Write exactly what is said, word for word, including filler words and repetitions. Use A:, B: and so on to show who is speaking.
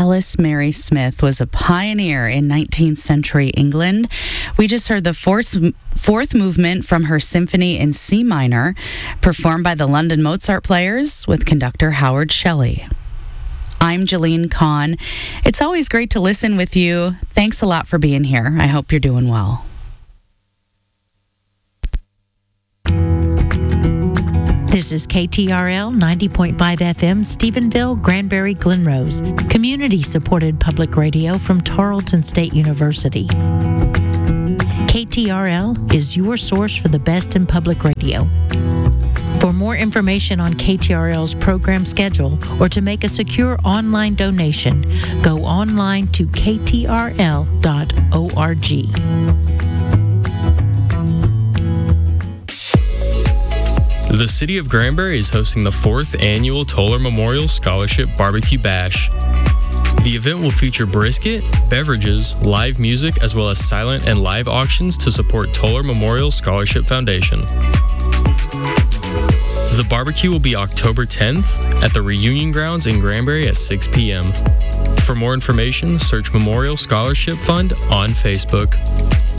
A: Alice Mary Smith was a pioneer in nineteenth century England. We just heard the fourth, fourth movement from her symphony in C minor, performed by the London Mozart Players with conductor Howard Shelley. I'm Jeline Kahn. It's always great to listen with you. Thanks a lot for being here. I hope you're doing well.
B: This is K T R L ninety point five F M, Stephenville, Granbury, Glen Rose, community-supported public radio from Tarleton State University. K T R L is your source for the best in public radio. For more information on K T R L's program schedule or to make a secure online donation, go online to k t r l dot org.
C: The City of Granbury is hosting the fourth annual Toller Memorial Scholarship Barbecue Bash. The event will feature brisket, beverages, live music, as well as silent and live auctions to support Toller Memorial Scholarship Foundation. The barbecue will be October tenth at the Reunion Grounds in Granbury at six p.m. For more information, search Memorial Scholarship Fund on Facebook.